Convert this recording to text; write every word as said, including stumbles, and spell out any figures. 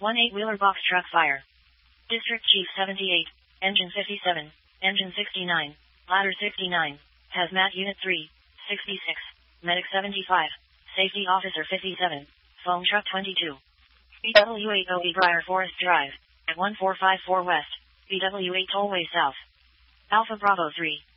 one eight-wheeler box truck fire. District Chief seventy-eight, Engine fifty-seven, Engine sixty-nine, Ladder sixty-nine, Hazmat Unit three, sixty-six, Medic seventy-five, Safety Officer fifty-seven, Foam Truck twenty-two. B W eight oh eight Briar Forest Drive, at one four five four West, B W eight Tollway South. Alpha Bravo three.